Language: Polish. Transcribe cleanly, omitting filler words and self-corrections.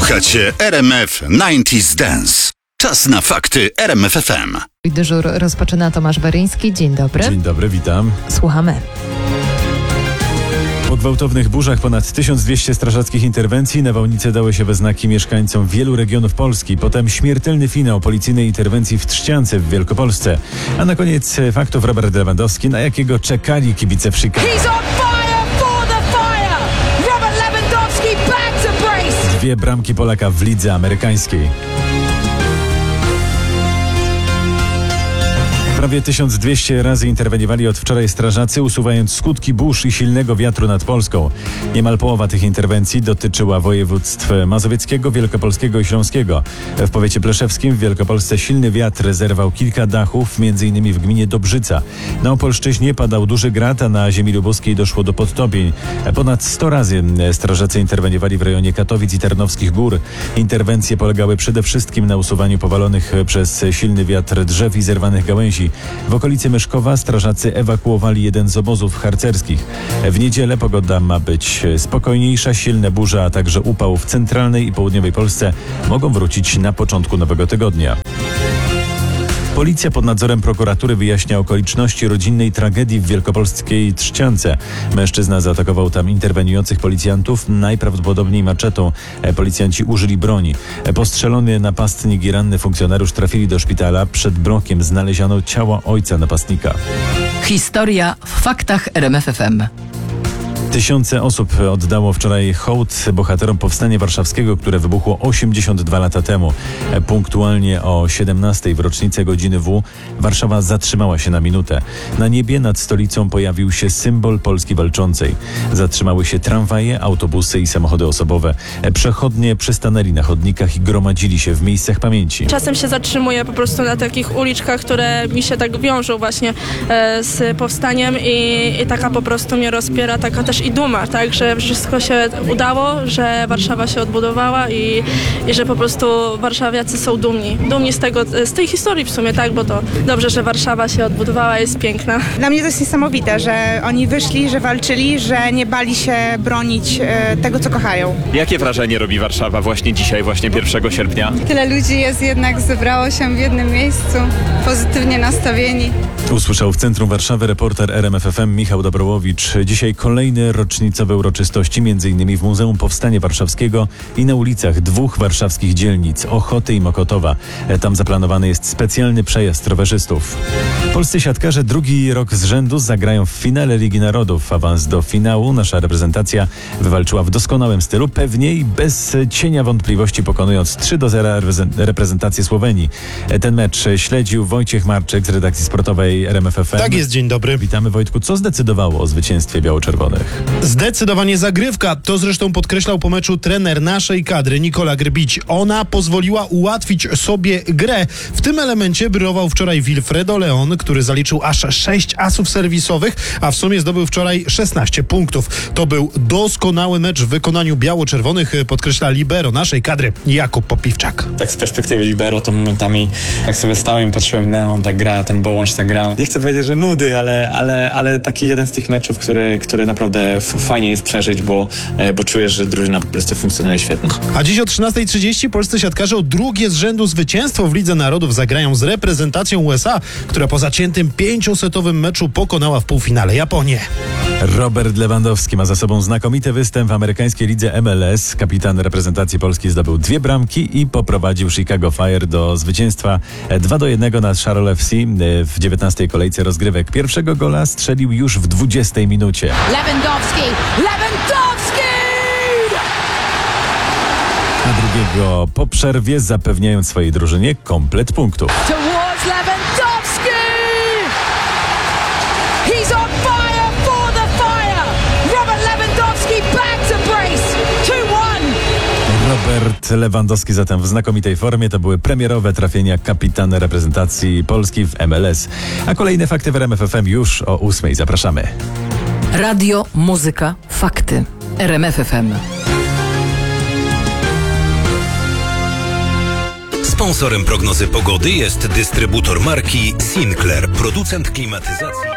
Słuchacie RMF 90s Dance. Czas na fakty RMF FM. Dyżur rozpoczyna Tomasz Weryński. Dzień dobry. Dzień dobry, witam. Słuchamy. Po gwałtownych burzach ponad 1200 strażackich interwencji nawałnice dały się we znaki mieszkańcom wielu regionów Polski. Potem śmiertelny finał policyjnej interwencji w Trzciance w Wielkopolsce. A na koniec faktów Robert Lewandowski, na jakiego czekali kibice w Chicago. Dwie bramki Polaka w lidze amerykańskiej. Prawie 1200 razy interweniowali od wczoraj strażacy, usuwając skutki burz i silnego wiatru nad Polską. Niemal połowa tych interwencji dotyczyła województw mazowieckiego, wielkopolskiego i śląskiego. W powiecie pleszewskim w Wielkopolsce silny wiatr zerwał kilka dachów, m.in. w gminie Dobrzyca. Na Opolszczyźnie padał duży grad, a na ziemi lubuskiej doszło do podtopień. Ponad 100 razy strażacy interweniowali w rejonie Katowic i Tarnowskich Gór. Interwencje polegały przede wszystkim na usuwaniu powalonych przez silny wiatr drzew i zerwanych gałęzi. W okolicy Myszkowa strażacy ewakuowali jeden z obozów harcerskich. W niedzielę pogoda ma być spokojniejsza, silne burze, a także upał w centralnej i południowej Polsce mogą wrócić na początku nowego tygodnia. Policja pod nadzorem prokuratury wyjaśnia okoliczności rodzinnej tragedii w wielkopolskiej Trzciance. Mężczyzna zaatakował tam interweniujących policjantów, najprawdopodobniej maczetą. Policjanci użyli broni. Postrzelony napastnik i ranny funkcjonariusz trafili do szpitala. Przed blokiem znaleziono ciała ojca napastnika. Historia w faktach RMF FM. Tysiące osób oddało wczoraj hołd bohaterom Powstania Warszawskiego, które wybuchło 82 lata temu. Punktualnie o 17 w rocznicę godziny W Warszawa zatrzymała się na minutę. Na niebie nad stolicą pojawił się symbol Polski walczącej. Zatrzymały się tramwaje, autobusy i samochody osobowe. Przechodnie przystanęli na chodnikach i gromadzili się w miejscach pamięci. Czasem się zatrzymuję po prostu na takich uliczkach, które mi się tak wiążą właśnie z powstaniem i taka po prostu mnie rozpiera, taka też i duma, tak, że wszystko się udało, że Warszawa się odbudowała i że po prostu warszawiacy są dumni z tej historii w sumie, tak, bo to dobrze, że Warszawa się odbudowała, jest piękna. Dla mnie to jest niesamowite, że oni wyszli, że walczyli, że nie bali się bronić tego, co kochają. Jakie wrażenie robi Warszawa właśnie dzisiaj, właśnie 1 sierpnia? Tyle ludzi jest jednak, zebrało się w jednym miejscu, pozytywnie nastawieni. Usłyszał w centrum Warszawy reporter RMF FM Michał Dobrołowicz. Dzisiaj kolejne rocznicowe uroczystości, m.in. w Muzeum Powstania Warszawskiego i na ulicach dwóch warszawskich dzielnic, Ochoty i Mokotowa. Tam zaplanowany jest specjalny przejazd rowerzystów. Polscy siatkarze drugi rok z rzędu zagrają w finale Ligi Narodów. Awans do finału nasza reprezentacja wywalczyła w doskonałym stylu, pewnie i bez cienia wątpliwości, pokonując 3-0 reprezentację Słowenii. Ten mecz śledził Wojciech Marczyk z redakcji sportowej RMF FM. Tak jest, dzień dobry. Witamy, Wojtku. Co zdecydowało o zwycięstwie biało-czerwonych? Zdecydowanie zagrywka. To zresztą podkreślał po meczu trener naszej kadry Nikola Grbić. Ona pozwoliła ułatwić sobie grę. W tym elemencie brylował wczoraj Wilfredo Leon, który zaliczył aż 6 asów serwisowych, a w sumie zdobył wczoraj 16 punktów. To był doskonały mecz w wykonaniu biało-czerwonych, podkreśla libero naszej kadry Jakub Popiwczak. Tak z perspektywy libero to momentami jak sobie stałem i patrzyłem, Leon tak gra, ten Bołądź tak gra. Nie chcę powiedzieć, że nudy, ale taki jeden z tych meczów, który naprawdę fajnie jest przeżyć, bo czujesz, że drużyna po prostu funkcjonuje świetnie. A dziś o 13:30 polscy siatkarze o drugie z rzędu zwycięstwo w Lidze Narodów zagrają z reprezentacją USA, która po zaciętym 5-setowym meczu pokonała w półfinale Japonię. Robert Lewandowski ma za sobą znakomity występ w amerykańskiej lidze MLS. Kapitan reprezentacji Polski zdobył 2 bramki i poprowadził Chicago Fire do zwycięstwa 2-1 nad Charlotte FC w 19. kolejce rozgrywek. Pierwszego gola strzelił już w 20 minucie. Lewandowski! A drugiego po przerwie, zapewniając swojej drużynie komplet punktów. Towards Lewandowski! He's on fire for the fire! Robert Lewandowski back to brace! 2-1! Robert Lewandowski zatem w znakomitej formie. To były premierowe trafienia kapitana reprezentacji Polski w MLS. A kolejne fakty w RMF FM już o 8:00. Zapraszamy. Radio, muzyka, fakty. RMF FM. Sponsorem prognozy pogody jest dystrybutor marki Sinclair, producent klimatyzacji.